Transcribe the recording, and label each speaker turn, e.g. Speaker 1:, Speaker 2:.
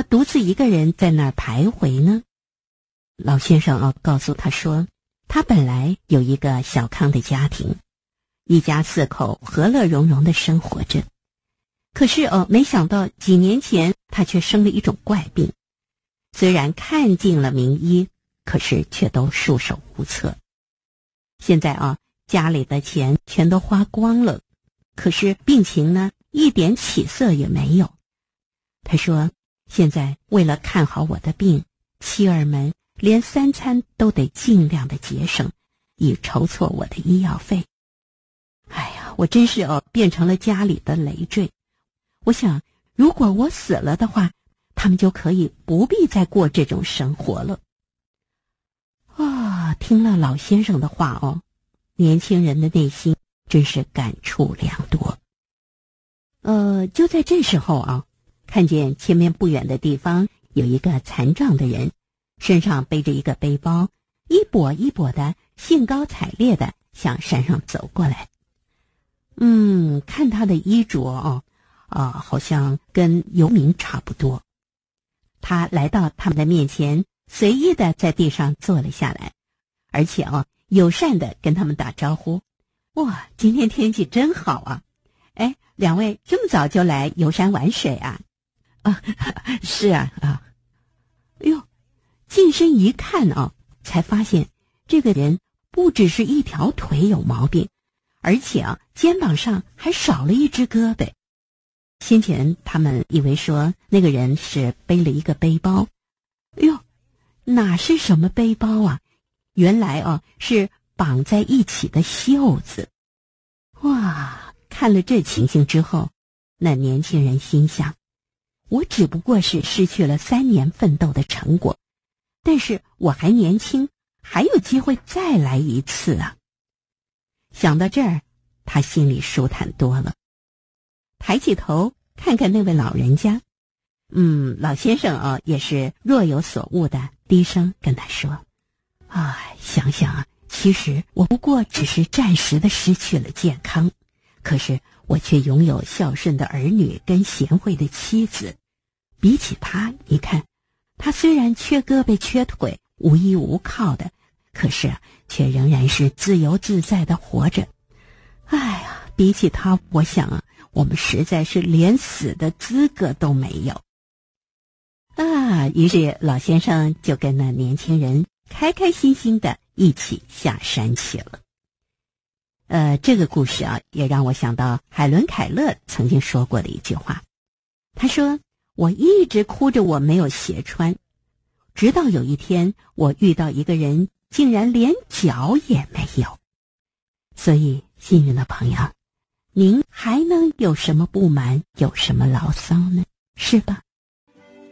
Speaker 1: 独自一个人在那儿徘徊呢？老先生告诉他说，他本来有一个小康的家庭，一家4口和乐融融的生活着。可是没想到几年前他却生了一种怪病，虽然看尽了名医，可是却都束手无策。现在家里的钱全都花光了，可是病情呢一点起色也没有。他说，现在为了看好我的病，妻儿们连3餐都得尽量的节省，以筹措我的医药费。哎呀，我真是变成了家里的累赘。我想，如果我死了的话，他们就可以不必再过这种生活了。听了老先生的话年轻人的内心真是感触良多。就在这时候看见前面不远的地方有一个残障的人，身上背着一个背包，一跛一跛的，兴高采烈的向山上走过来。看他的衣着好像跟游民差不多。他来到他们的面前，随意的在地上坐了下来，而且友善的跟他们打招呼。哇，今天天气真好啊！哎，两位这么早就来游山玩水啊？是啊。哎呦，近身一看才发现这个人不只是一条腿有毛病，而且肩膀上还少了一只胳膊。先前他们以为说那个人是背了一个背包，哎呦，哪是什么背包啊？原来是绑在一起的袖子。哇，看了这情形之后，那年轻人心想，我只不过是失去了3年奋斗的成果，但是我还年轻，还有机会再来一次啊。想到这儿，他心里舒坦多了，抬起头看看那位老人家。老先生也是若有所悟的低声跟他说，想想其实我不过只是暂时的失去了健康，可是我却拥有孝顺的儿女跟贤惠的妻子。比起他，你看，他虽然缺胳膊缺腿，无依无靠的，可是却仍然是自由自在的活着。哎呀，比起他，我想我们实在是连死的资格都没有。于是老先生就跟那年轻人开开心心的一起下山去了。这个故事也让我想到海伦·凯勒曾经说过的一句话。他说，我一直哭着我没有鞋穿，直到有一天我遇到一个人竟然连脚也没有。所以幸运的朋友，您还能有什么不满，有什么牢骚呢？是吧？